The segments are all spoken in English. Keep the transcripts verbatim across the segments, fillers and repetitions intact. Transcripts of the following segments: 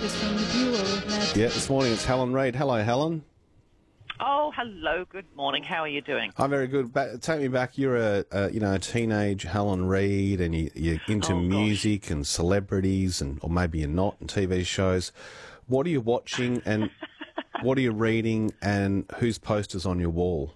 us from the Bureau. We've had... Yeah, this morning it's Helen Reid. Hello, Helen. Oh, hello. Good morning. How are you doing? I'm very good. Back, take me back. You're a, a you know a teenage Helen Reid, and you, you're into Oh, music and celebrities, and or maybe you're not, and T V shows. What are you watching, and what are you reading, and whose posters on your wall?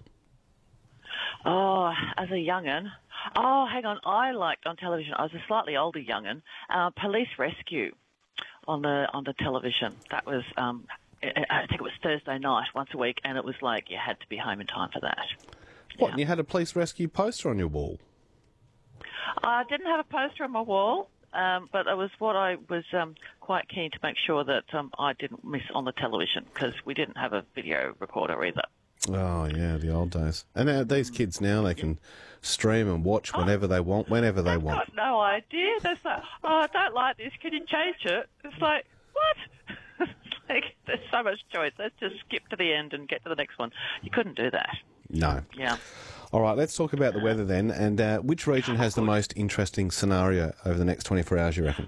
Oh, as a young'un. Oh, hang on. I liked on television. I was a slightly older young'un. Uh, Police Rescue on the on the television. That was. Um, I think it was Thursday night, once a week, and it was like you had to be home in time for that. What, Yeah. and you had a police rescue poster on your wall? I didn't have a poster on my wall, um, but it was what I was um, quite keen to make sure that um, I didn't miss on the television, because we didn't have a video recorder either. Oh, yeah, the old days. And uh, these kids now, they can stream and watch whenever they want, whenever they I've want. got no idea. There's like, oh, I don't like this. Can you change it? It's like, what? It's like, there's so much choice. Let's just skip to the end and get to the next one. You couldn't do that. No. Yeah. All right, let's talk about the weather then. And uh, which region has the most interesting scenario over the next twenty-four hours, you reckon?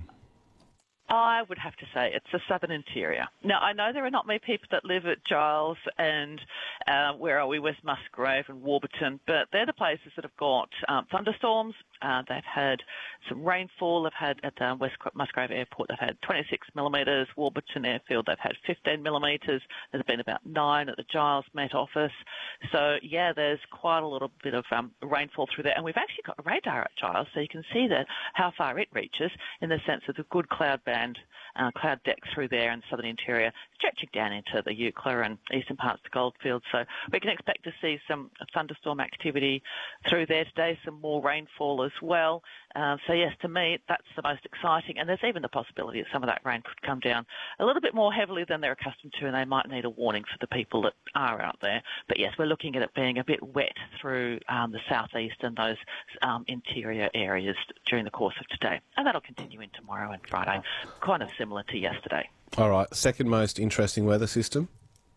I would have to say it's the southern interior. Now, I know there are not many people that live at Giles and, uh, where are we, West Musgrave and Warburton, but they're the places that have got um, thunderstorms. Uh, they've had some rainfall. They've had at um, West Musgrave Airport, they've had twenty-six millimetres. Warburton Airfield, they've had fifteen millimetres. There's been about nine at the Giles Met Office. So, yeah, there's quite a little bit of um, rainfall through there. And we've actually got a radar at Giles, so you can see that how far it reaches in the sense of the good cloud band, uh, cloud deck through there in the southern interior, stretching down into the Eucla and eastern parts of the Goldfields. So we can expect to see some thunderstorm activity through there today, some more rainfall as well. Uh, so, yes, to me, that's the most exciting. And there's even the possibility that some of that rain could come down a little bit more heavily than they're accustomed to, and they might need a warning for the people that are out there. But, yes, we're looking at it being a bit wet through um, the southeast and those um, interior areas during the course of today. And that'll continue in tomorrow and Friday, kind of similar to yesterday. All right, second most interesting weather system?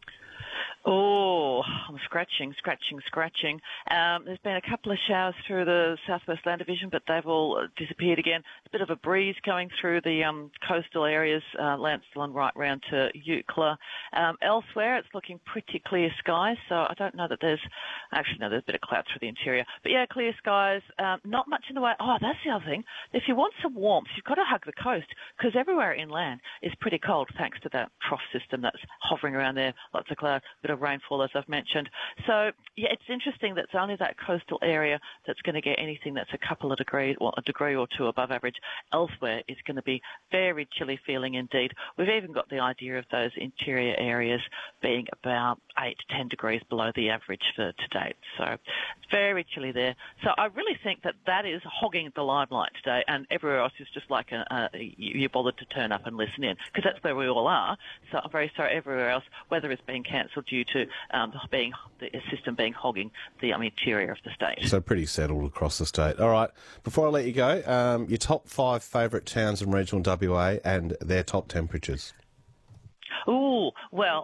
Oh, I'm scratching, scratching, scratching. Um, there's been a couple of showers through the Southwest Land Division, but they've all disappeared again. There's a bit of a breeze going through the um, coastal areas, uh, Lancel and right round to Eucla. Um, elsewhere, it's looking pretty clear skies, so I don't know that there's... Actually, no, there's a bit of cloud through the interior. But, yeah, clear skies. Um, not much in the way... Oh, that's the other thing. If you want some warmth, you've got to hug the coast, because everywhere inland is pretty cold, thanks to that trough system that's hovering around there. Lots of cloud, bit of rainfall, as I've mentioned. So, yeah, it's interesting that it's only that coastal area that's going to get anything that's a couple of degrees, or a degree or two above average. Elsewhere, it's going to be very chilly feeling indeed. We've even got the idea of those interior areas being about eight to ten degrees below the average for today. So it's very chilly there. So I really think that that is hogging the limelight today, and everywhere else is just like a, a, you bothered to turn up and listen in, because that's where we all are. So I'm very sorry everywhere else, weather is being cancelled due to um, being the system being hogging the um, interior of the state. So pretty settled across the state. All right, before I let you go, um, your top five favourite towns in regional W A and their top temperatures. Ooh, well,